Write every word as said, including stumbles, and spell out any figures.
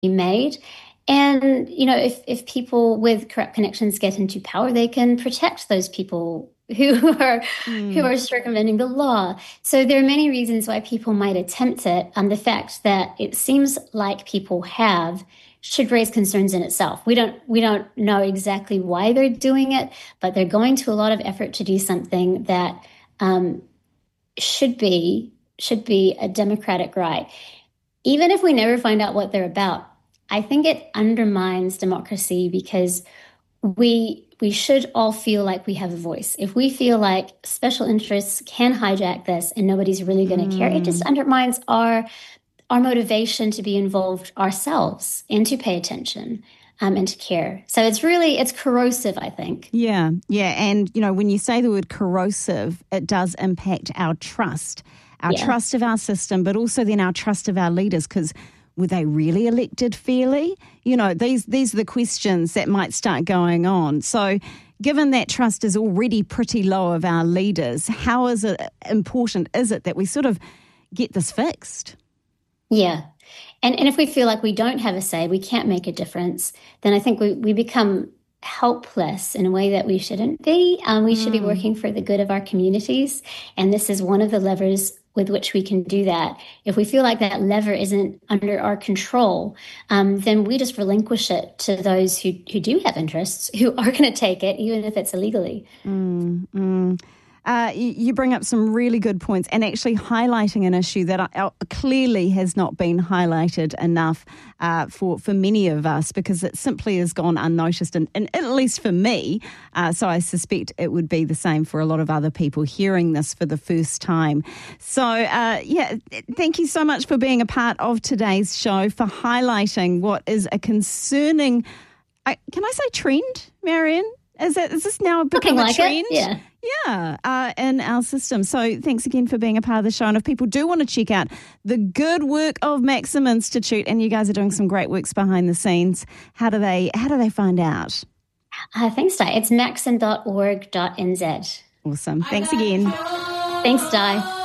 made. And, you know, if, if people with corrupt connections get into power, they can protect those people who are mm. who are circumventing the law. So there are many reasons why people might attempt it. Um, the fact that it seems like people have should raise concerns in itself. We don't we don't know exactly why they're doing it, but they're going to a lot of effort to do something that um, should be should be a democratic right. Even if we never find out what they're about, I think it undermines democracy because we we should all feel like we have a voice. If we feel like special interests can hijack this and nobody's really going to mm. care, it just undermines our our motivation to be involved ourselves and to pay attention um, and to care. So it's really, it's corrosive, I think. Yeah, yeah. And, you know, when you say the word corrosive, it does impact our trust, our yeah. trust of our system, but also then our trust of our leaders, because were they really elected fairly? You know, these these are the questions that might start going on. So given that trust is already pretty low of our leaders, how is it important, is it, that we sort of get this fixed? Yeah. And and if we feel like we don't have a say, we can't make a difference, then I think we, we become helpless in a way that we shouldn't be. Um, we mm. should be working for the good of our communities. And this is one of the levers with which we can do that. If we feel like that lever isn't under our control, um, then we just relinquish it to those who, who do have interests, who are going to take it, even if it's illegally. Mm, mm. Uh, you bring up some really good points, and actually highlighting an issue that uh, clearly has not been highlighted enough uh, for, for many of us, because it simply has gone unnoticed, and, and at least for me. Uh, so I suspect it would be the same for a lot of other people hearing this for the first time. So, uh, yeah, thank you so much for being a part of today's show, for highlighting what is a concerning, uh, can I say trend, Marion? Is that is this now become like a trend? It, yeah. Yeah, uh, in our system. So thanks again for being a part of the show. And if people do want to check out the good work of Maxim Institute, and you guys are doing some great works behind the scenes, how do they how do they find out? Uh, thanks, Di. It's maxim dot org dot n z. Awesome. Thanks again. Thanks, Di.